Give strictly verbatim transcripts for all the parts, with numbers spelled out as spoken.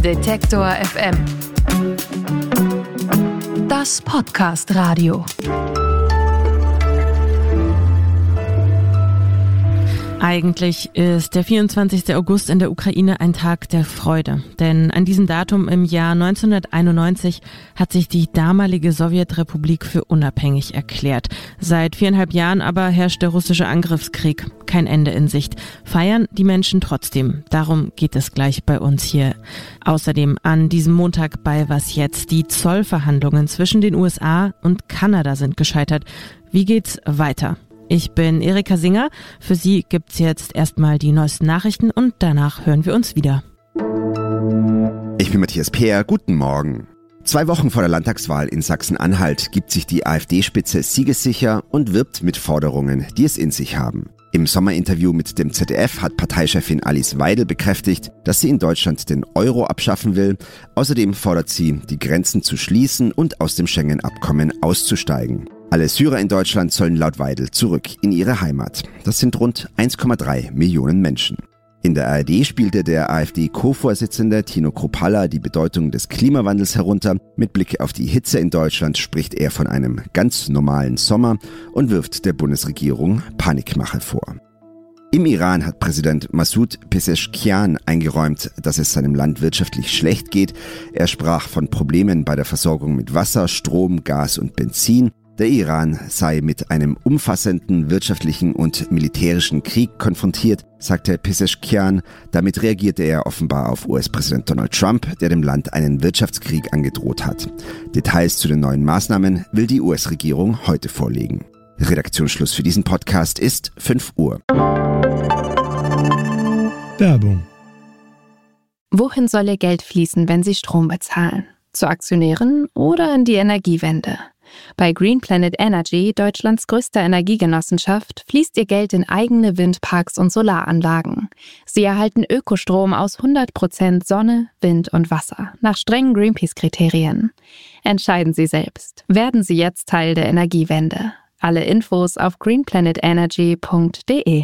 Detektor F M. Das Podcast-Radio. Eigentlich ist der vierundzwanzigster August in der Ukraine ein Tag der Freude. Denn an diesem Datum im Jahr neunzehnhunderteinundneunzig hat sich die damalige Sowjetrepublik für unabhängig erklärt. Seit viereinhalb Jahren aber herrscht der russische Angriffskrieg. Kein Ende in Sicht. Feiern die Menschen trotzdem. Darum geht es gleich bei uns hier. Außerdem an diesem Montag bei Was jetzt? Die Zollverhandlungen zwischen den U S A und Kanada sind gescheitert. Wie geht's weiter? Ich bin Erika Singer. Für Sie gibt's jetzt erstmal die neuesten Nachrichten und danach hören wir uns wieder. Ich bin Matthias Peer. Guten Morgen. Zwei Wochen vor der Landtagswahl in Sachsen-Anhalt gibt sich die AfD-Spitze siegessicher und wirbt mit Forderungen, die es in sich haben. Im Sommerinterview mit dem Z D F hat Parteichefin Alice Weidel bekräftigt, dass sie in Deutschland den Euro abschaffen will. Außerdem fordert sie, die Grenzen zu schließen und aus dem Schengen-Abkommen auszusteigen. Alle Syrer in Deutschland sollen laut Weidel zurück in ihre Heimat. Das sind rund eins Komma drei Millionen Menschen. In der A R D spielte der AfD-Co-Vorsitzende Tino Kruppalla die Bedeutung des Klimawandels herunter. Mit Blick auf die Hitze in Deutschland spricht er von einem ganz normalen Sommer und wirft der Bundesregierung Panikmache vor. Im Iran hat Präsident Massoud Pezeshkian eingeräumt, dass es seinem Land wirtschaftlich schlecht geht. Er sprach von Problemen bei der Versorgung mit Wasser, Strom, Gas und Benzin. Der Iran sei mit einem umfassenden wirtschaftlichen und militärischen Krieg konfrontiert, sagte Pezeshkian. Damit reagierte er offenbar auf U S-Präsident Donald Trump, der dem Land einen Wirtschaftskrieg angedroht hat. Details zu den neuen Maßnahmen will die U S-Regierung heute vorlegen. Redaktionsschluss für diesen Podcast ist fünf Uhr. Werbung. Wohin soll Ihr Geld fließen, wenn Sie Strom bezahlen? Zu Aktionären oder in die Energiewende? Bei Green Planet Energy, Deutschlands größter Energiegenossenschaft, fließt Ihr Geld in eigene Windparks und Solaranlagen. Sie erhalten Ökostrom aus hundert Prozent Sonne, Wind und Wasser, nach strengen Greenpeace-Kriterien. Entscheiden Sie selbst. Werden Sie jetzt Teil der Energiewende. Alle Infos auf green planet energy punkt de.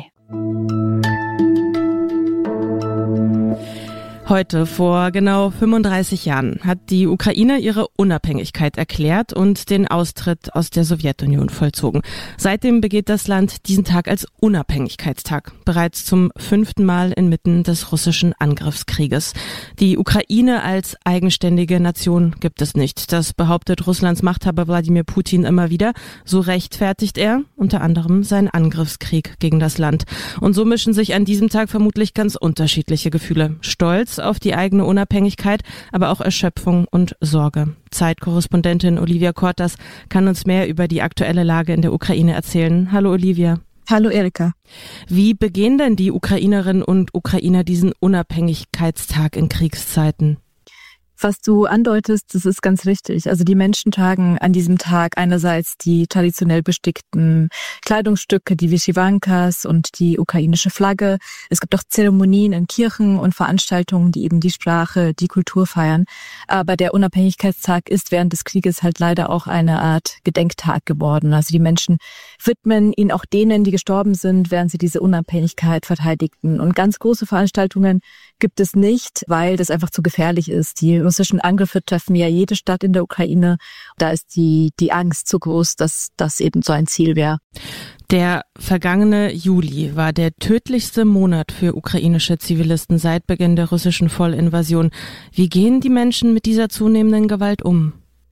Heute, vor genau fünfunddreißig Jahren, hat die Ukraine ihre Unabhängigkeit erklärt und den Austritt aus der Sowjetunion vollzogen. Seitdem begeht das Land diesen Tag als Unabhängigkeitstag, bereits zum fünften Mal inmitten des russischen Angriffskrieges. Die Ukraine als eigenständige Nation gibt es nicht. Das behauptet Russlands Machthaber Wladimir Putin immer wieder. So rechtfertigt er unter anderem seinen Angriffskrieg gegen das Land. Und so mischen sich an diesem Tag vermutlich ganz unterschiedliche Gefühle. Stolz auf die eigene Unabhängigkeit, aber auch Erschöpfung und Sorge. Zeitkorrespondentin Olivia Kortas kann uns mehr über die aktuelle Lage in der Ukraine erzählen. Hallo Olivia. Hallo Erika. Wie begehen denn die Ukrainerinnen und Ukrainer diesen Unabhängigkeitstag in Kriegszeiten? Was du andeutest, das ist ganz richtig. Also die Menschen tragen an diesem Tag einerseits die traditionell bestickten Kleidungsstücke, die Wyszywankas und die ukrainische Flagge. Es gibt auch Zeremonien in Kirchen und Veranstaltungen, die eben die Sprache, die Kultur feiern. Aber der Unabhängigkeitstag ist während des Krieges halt leider auch eine Art Gedenktag geworden. Also die Menschen widmen ihn auch denen, die gestorben sind, während sie diese Unabhängigkeit verteidigten. Und ganz große Veranstaltungen gibt es nicht, weil das einfach zu gefährlich ist. Die russischen Angriffe treffen ja jede Stadt in der Ukraine. Da ist die, die Angst zu groß, dass das eben so ein Ziel wäre. Der vergangene Juli war der tödlichste Monat für ukrainische Zivilisten seit Beginn der russischen Vollinvasion. Wie gehen die Menschen mit dieser zunehmenden Gewalt um?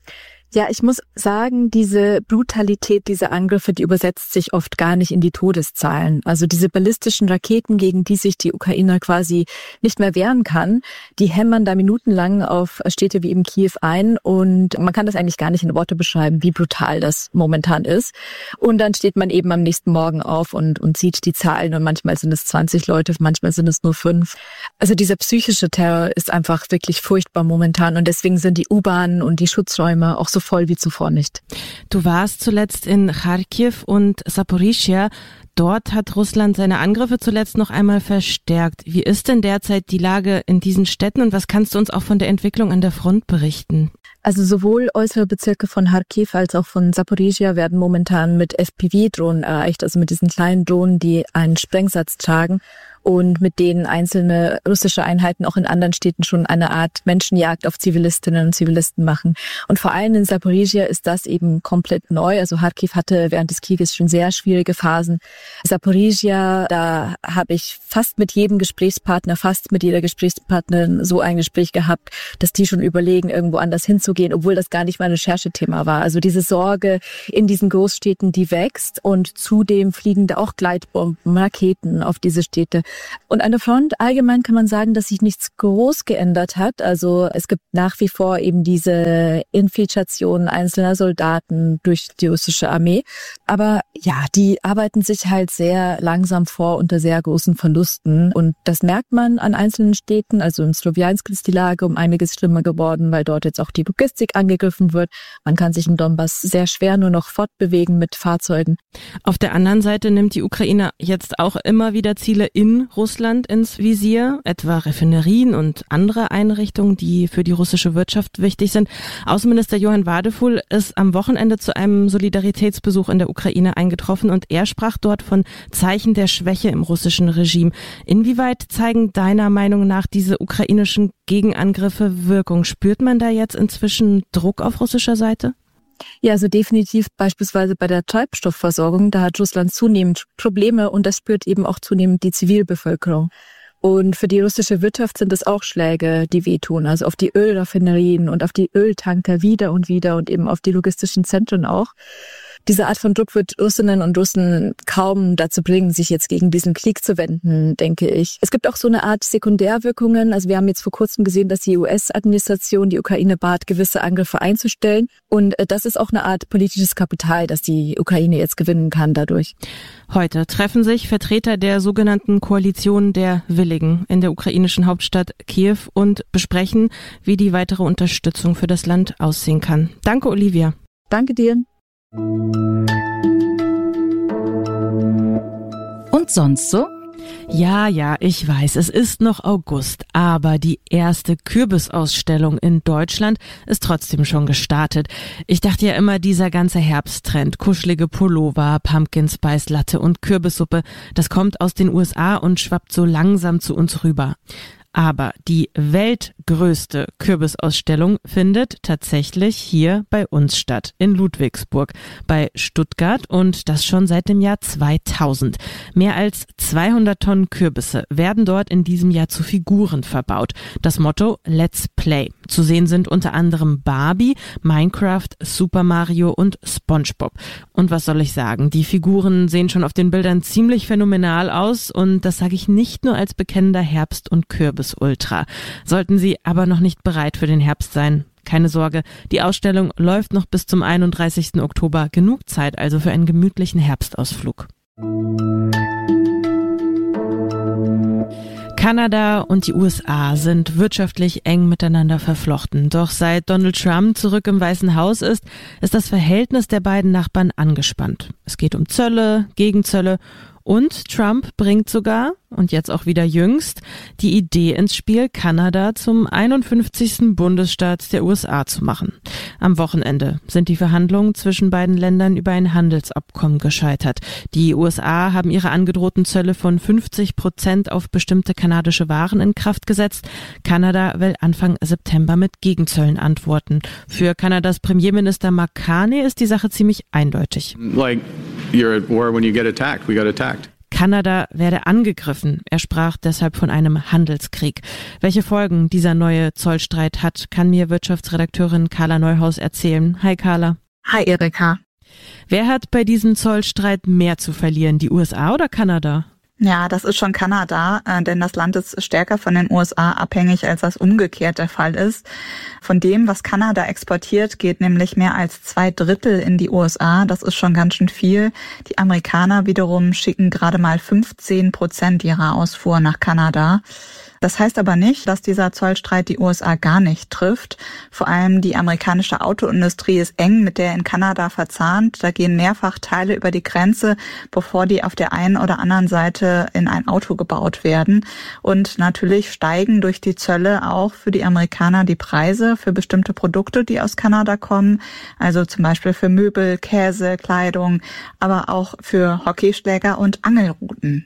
Ja, ich muss sagen, diese Brutalität dieser Angriffe, die übersetzt sich oft gar nicht in die Todeszahlen. Also diese ballistischen Raketen, gegen die sich die Ukraine quasi nicht mehr wehren kann, die hämmern da minutenlang auf Städte wie eben Kiew ein und man kann das eigentlich gar nicht in Worte beschreiben, wie brutal das momentan ist. Und dann steht man eben am nächsten Morgen auf und, und sieht die Zahlen und manchmal sind es zwanzig Leute, manchmal sind es nur fünf. Also dieser psychische Terror ist einfach wirklich furchtbar momentan und deswegen sind die U-Bahnen und die Schutzräume auch so voll wie zuvor nicht. Du warst zuletzt in Charkiw und Saporischschja. Dort hat Russland seine Angriffe zuletzt noch einmal verstärkt. Wie ist denn derzeit die Lage in diesen Städten und was kannst du uns auch von der Entwicklung an der Front berichten? Also sowohl äußere Bezirke von Charkiw als auch von Saporischschja werden momentan mit F P V-Drohnen erreicht, also mit diesen kleinen Drohnen, die einen Sprengsatz tragen. und mit denen einzelne russische Einheiten auch in anderen Städten schon eine Art Menschenjagd auf Zivilistinnen und Zivilisten machen. Und vor allem in Zaporizhia ist das eben komplett neu. Also Kharkiv hatte während des Krieges schon sehr schwierige Phasen. Zaporizhia, da habe ich fast mit jedem Gesprächspartner, fast mit jeder Gesprächspartnerin so ein Gespräch gehabt, dass die schon überlegen, irgendwo anders hinzugehen, obwohl das gar nicht mein Recherchethema war. Also diese Sorge in diesen Großstädten, die wächst, und zudem fliegen da auch Gleitbomben, Raketen auf diese Städte. Und an der Front allgemein kann man sagen, dass sich nichts groß geändert hat. Also es gibt nach wie vor eben diese Infiltration einzelner Soldaten durch die russische Armee. Aber ja, die arbeiten sich halt sehr langsam vor unter sehr großen Verlusten. Und das merkt man an einzelnen Städten. Also in Slowiansk ist die Lage um einiges schlimmer geworden, weil dort jetzt auch die Logistik angegriffen wird. Man kann sich im Donbass sehr schwer nur noch fortbewegen mit Fahrzeugen. Auf der anderen Seite nimmt die Ukraine jetzt auch immer wieder Ziele in Russland ins Visier, etwa Raffinerien und andere Einrichtungen, die für die russische Wirtschaft wichtig sind. Außenminister Johann Wadefuhl ist am Wochenende zu einem Solidaritätsbesuch in der Ukraine eingetroffen und er sprach dort von Zeichen der Schwäche im russischen Regime. Inwieweit zeigen deiner Meinung nach diese ukrainischen Gegenangriffe Wirkung? Spürt man da jetzt inzwischen Druck auf russischer Seite? Ja, also definitiv beispielsweise bei der Treibstoffversorgung, da hat Russland zunehmend Probleme und das spürt eben auch zunehmend die Zivilbevölkerung. Und für die russische Wirtschaft sind es auch Schläge, die wehtun, also auf die Ölraffinerien und auf die Öltanker wieder und wieder und eben auf die logistischen Zentren auch. Diese Art von Druck wird Russinnen und Russen kaum dazu bringen, sich jetzt gegen diesen Krieg zu wenden, denke ich. Es gibt auch so eine Art Sekundärwirkungen. Also wir haben jetzt vor kurzem gesehen, dass die U S-Administration die Ukraine bat, gewisse Angriffe einzustellen. Und das ist auch eine Art politisches Kapital, das die Ukraine jetzt gewinnen kann dadurch. Heute treffen sich Vertreter der sogenannten Koalition der Willigen in der ukrainischen Hauptstadt Kiew und besprechen, wie die weitere Unterstützung für das Land aussehen kann. Danke, Olivia. Danke dir. Und sonst so? Ja, ja, ich weiß, es ist noch August, aber die erste Kürbisausstellung in Deutschland ist trotzdem schon gestartet. Ich dachte ja immer, dieser ganze Herbsttrend, kuschelige Pullover, Pumpkin Spice Latte und Kürbissuppe, das kommt aus den U S A und schwappt so langsam zu uns rüber. Aber die weltgrößte Kürbisausstellung findet tatsächlich hier bei uns statt, in Ludwigsburg, bei Stuttgart, und das schon seit dem Jahr zweitausend. Mehr als zweihundert Tonnen Kürbisse werden dort in diesem Jahr zu Figuren verbaut. Das Motto Let's Play. Zu sehen sind unter anderem Barbie, Minecraft, Super Mario und SpongeBob. Und was soll ich sagen, die Figuren sehen schon auf den Bildern ziemlich phänomenal aus und das sage ich nicht nur als bekennender Herbst- und Kürbis-Ultra. Sollten Sie aber noch nicht bereit für den Herbst sein, keine Sorge, die Ausstellung läuft noch bis zum einunddreißigsten Oktober. Genug Zeit also für einen gemütlichen Herbstausflug. Kanada und die U S A sind wirtschaftlich eng miteinander verflochten. Doch seit Donald Trump zurück im Weißen Haus ist, ist das Verhältnis der beiden Nachbarn angespannt. Es geht um Zölle, Gegenzölle und Trump bringt sogar, und jetzt auch wieder jüngst, die Idee ins Spiel, Kanada zum einundfünfzigsten Bundesstaat der U S A zu machen. Am Wochenende sind die Verhandlungen zwischen beiden Ländern über ein Handelsabkommen gescheitert. Die U S A haben ihre angedrohten Zölle von fünfzig Prozent auf bestimmte kanadische Waren in Kraft gesetzt. Kanada will Anfang September mit Gegenzöllen antworten. Für Kanadas Premierminister Mark Carney ist die Sache ziemlich eindeutig. Like you're at war when you get attacked. We got attacked. Kanada werde angegriffen. Er sprach deshalb von einem Handelskrieg. Welche Folgen dieser neue Zollstreit hat, kann mir Wirtschaftsredakteurin Carla Neuhaus erzählen. Hi Carla. Hi Erika. Wer hat bei diesem Zollstreit mehr zu verlieren, die U S A oder Kanada? Ja, das ist schon Kanada, äh, denn das Land ist stärker von den U S A abhängig, als das umgekehrt der Fall ist. Von dem, was Kanada exportiert, geht nämlich mehr als zwei Drittel in die U S A. Das ist schon ganz schön viel. Die Amerikaner wiederum schicken gerade mal fünfzehn Prozent ihrer Ausfuhr nach Kanada. Das heißt aber nicht, dass dieser Zollstreit die U S A gar nicht trifft. Vor allem die amerikanische Autoindustrie ist eng mit der in Kanada verzahnt. Da gehen mehrfach Teile über die Grenze, bevor die auf der einen oder anderen Seite in ein Auto gebaut werden. Und natürlich steigen durch die Zölle auch für die Amerikaner die Preise für bestimmte Produkte, die aus Kanada kommen. Also zum Beispiel für Möbel, Käse, Kleidung, aber auch für Hockeyschläger und Angelruten.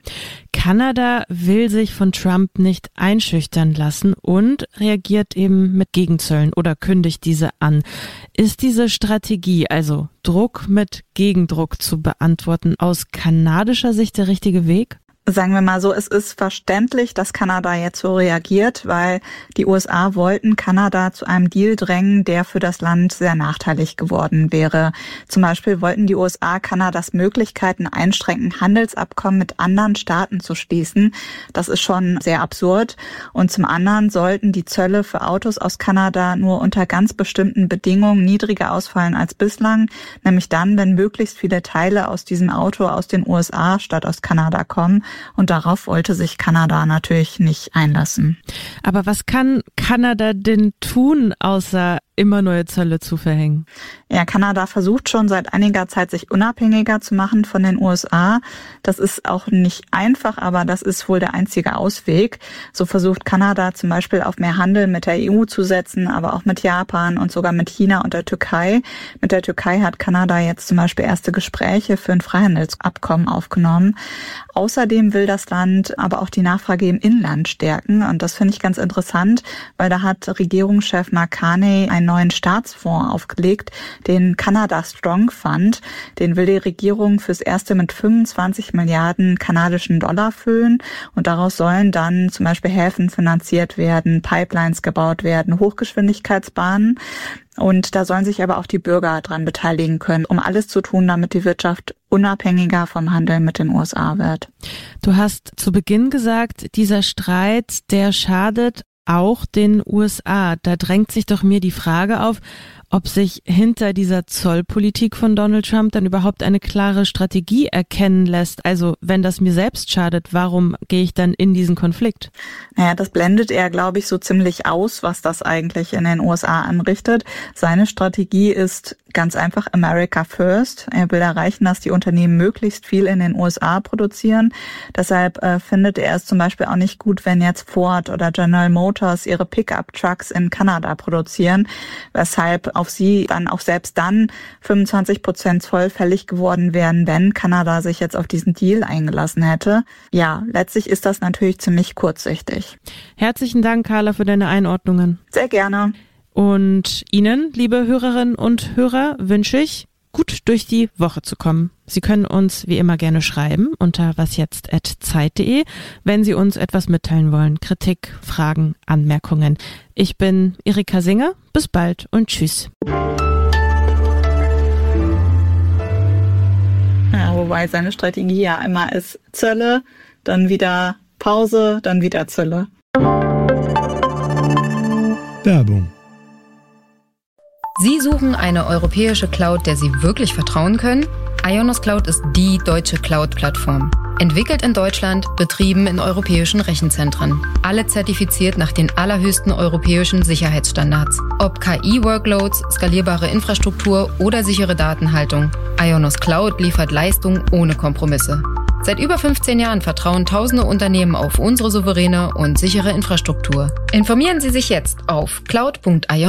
Kanada will sich von Trump nicht einschüchtern lassen und reagiert eben mit Gegenzöllen oder kündigt diese an. Ist diese Strategie, also Druck mit Gegendruck zu beantworten, aus kanadischer Sicht der richtige Weg? Sagen wir mal so, es ist verständlich, dass Kanada jetzt so reagiert, weil die U S A wollten Kanada zu einem Deal drängen, der für das Land sehr nachteilig geworden wäre. Zum Beispiel wollten die U S A Kanadas Möglichkeiten einschränken, Handelsabkommen mit anderen Staaten zu schließen. Das ist schon sehr absurd. Und zum anderen sollten die Zölle für Autos aus Kanada nur unter ganz bestimmten Bedingungen niedriger ausfallen als bislang, nämlich dann, wenn möglichst viele Teile aus diesem Auto aus den U S A statt aus Kanada kommen. Und darauf wollte sich Kanada natürlich nicht einlassen. Aber was kann Kanada denn tun, außer immer neue Zölle zu verhängen? Ja, Kanada versucht schon seit einiger Zeit, sich unabhängiger zu machen von den U S A. Das ist auch nicht einfach, aber das ist wohl der einzige Ausweg. So versucht Kanada zum Beispiel auf mehr Handel mit der E U zu setzen, aber auch mit Japan und sogar mit China und der Türkei. Mit der Türkei hat Kanada jetzt zum Beispiel erste Gespräche für ein Freihandelsabkommen aufgenommen. Außerdem will das Land aber auch die Nachfrage im Inland stärken. Und das finde ich ganz interessant, weil da hat Regierungschef Mark Carney einen neuen Staatsfonds aufgelegt, den Canada Strong Fund. Den will die Regierung fürs Erste mit fünfundzwanzig Milliarden kanadischen Dollar füllen. Und daraus sollen dann zum Beispiel Häfen finanziert werden, Pipelines gebaut werden, Hochgeschwindigkeitsbahnen. Und da sollen sich aber auch die Bürger dran beteiligen können, um alles zu tun, damit die Wirtschaft unabhängiger vom Handel mit den U S A wird. Du hast zu Beginn gesagt, dieser Streit, der schadet auch den U S A. Da drängt sich doch mir die Frage auf, ob sich hinter dieser Zollpolitik von Donald Trump dann überhaupt eine klare Strategie erkennen lässt. Also wenn das mir selbst schadet, warum gehe ich dann in diesen Konflikt? Naja, das blendet er, glaube ich, so ziemlich aus, was das eigentlich in den U S A anrichtet. Seine Strategie ist ganz einfach America First. Er will erreichen, dass die Unternehmen möglichst viel in den U S A produzieren. Deshalb äh, findet er es zum Beispiel auch nicht gut, wenn jetzt Ford oder General Motors ihre Pickup-Trucks in Kanada produzieren, weshalb auf sie dann auch selbst dann fünfundzwanzig Prozent Zoll fällig geworden wären, wenn Kanada sich jetzt auf diesen Deal eingelassen hätte. Ja, letztlich ist das natürlich ziemlich kurzsichtig. Herzlichen Dank, Carla, für deine Einordnungen. Sehr gerne. Und Ihnen, liebe Hörerinnen und Hörer, wünsche ich, gut durch die Woche zu kommen. Sie können uns wie immer gerne schreiben unter wasjetzt at zeit punkt de, wenn Sie uns etwas mitteilen wollen. Kritik, Fragen, Anmerkungen. Ich bin Erika Singer. Bis bald und tschüss. Ja, wobei seine Strategie ja immer ist Zölle, dann wieder Pause, dann wieder Zölle. Werbung. Sie suchen eine europäische Cloud, der Sie wirklich vertrauen können? Ionos Cloud ist die deutsche Cloud-Plattform. Entwickelt in Deutschland, betrieben in europäischen Rechenzentren. Alle zertifiziert nach den allerhöchsten europäischen Sicherheitsstandards. Ob K I-Workloads, skalierbare Infrastruktur oder sichere Datenhaltung. Ionos Cloud liefert Leistung ohne Kompromisse. Seit über fünfzehn Jahren vertrauen tausende Unternehmen auf unsere souveräne und sichere Infrastruktur. Informieren Sie sich jetzt auf cloud punkt ionos.